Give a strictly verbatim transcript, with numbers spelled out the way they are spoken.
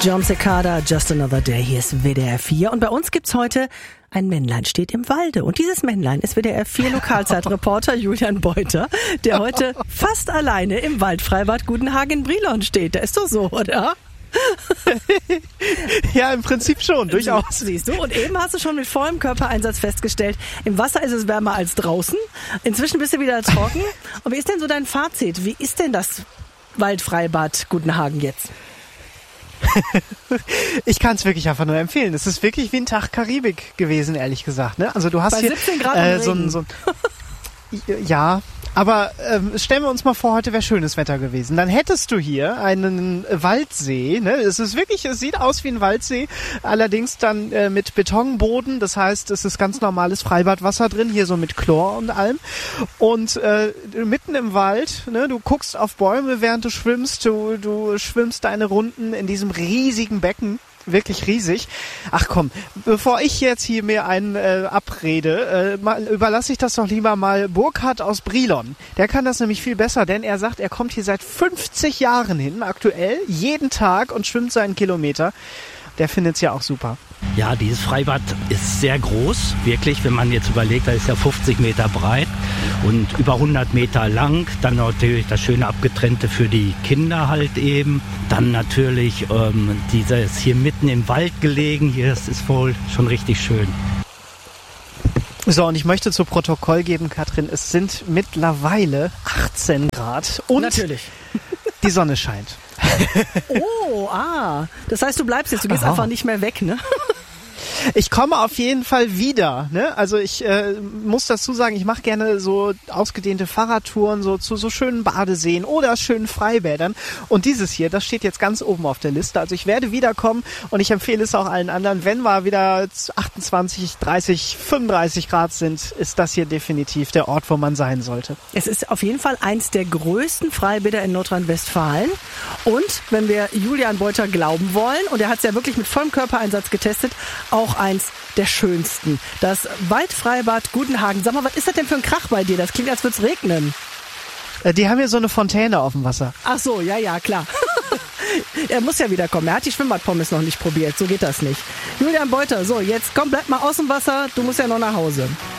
John Cicada, Just Another Day, hier ist W D R vier und bei uns gibt's heute ein Männlein steht im Walde und dieses Männlein ist W D R vier Lokalzeitreporter Julian Beuter, der heute fast alleine im Waldfreibad Gudenhagen in Brilon steht. Da ist doch so, oder? Ja, im Prinzip schon, durchaus. Siehst du, und eben hast du schon mit vollem Körpereinsatz festgestellt, im Wasser ist es wärmer als draußen. Inzwischen bist du wieder trocken. Und wie ist denn so dein Fazit? Wie ist denn das Waldfreibad Gudenhagen jetzt? Ich kann es wirklich einfach nur empfehlen. Es ist wirklich wie ein Tag Karibik gewesen, ehrlich gesagt. Ne? Also du hast bei hier siebzehn Grad äh, im so Regen. ein, so ein ja, aber ähm, stellen wir uns mal vor, heute wäre schönes Wetter gewesen. Dann hättest du hier einen Waldsee. Ne? Es ist wirklich, es sieht aus wie ein Waldsee, allerdings dann äh, mit Betonboden. Das heißt, es ist ganz normales Freibadwasser drin, hier so mit Chlor und allem. Und äh, mitten im Wald, ne? Du guckst auf Bäume, während du schwimmst. Du, du schwimmst deine Runden in diesem riesigen Becken. Wirklich riesig. Ach komm, bevor ich jetzt hier mir einen äh, abrede, äh, mal, überlasse ich das doch lieber mal Burkhard aus Brilon. Der kann das nämlich viel besser, denn er sagt, er kommt hier seit fünfzig Jahren hin, aktuell, jeden Tag und schwimmt seinen Kilometer. Der findet es ja auch super. Ja, dieses Freibad ist sehr groß, wirklich, wenn man jetzt überlegt, da ist ja fünfzig Meter breit und über hundert Meter lang. Dann natürlich das schöne Abgetrennte für die Kinder halt eben. Dann natürlich ähm, dieses hier mitten im Wald gelegen, hier das ist wohl schon richtig schön. So, und ich möchte zu Protokoll geben, Katrin, es sind mittlerweile achtzehn Grad und natürlich die Sonne scheint. Oh, ah. Das heißt, du bleibst jetzt, du gehst Aha. einfach nicht mehr weg, ne? Ich komme auf jeden Fall wieder. Ne? Also ich äh, muss dazu sagen, ich mache gerne so ausgedehnte Fahrradtouren so zu so schönen Badeseen oder schönen Freibädern. Und dieses hier, das steht jetzt ganz oben auf der Liste. Also ich werde wiederkommen und ich empfehle es auch allen anderen. Wenn mal wieder achtundzwanzig, dreißig, fünfunddreißig Grad sind, ist das hier definitiv der Ort, wo man sein sollte. Es ist auf jeden Fall eins der größten Freibäder in Nordrhein-Westfalen. Und wenn wir Julian Beuter glauben wollen, und er hat es ja wirklich mit vollem Körpereinsatz getestet, auch eins der schönsten. Das Waldfreibad Gudenhagen. Sag mal, was ist das denn für ein Krach bei dir? Das klingt, als würde es regnen. Äh, die haben hier so eine Fontäne auf dem Wasser. Ach so, ja, ja, klar. Er muss ja wiederkommen. Er hat die Schwimmbadpommes noch nicht probiert. So geht das nicht. Julian Beuter, so, jetzt komm, bleib mal aus dem Wasser. Du musst ja noch nach Hause.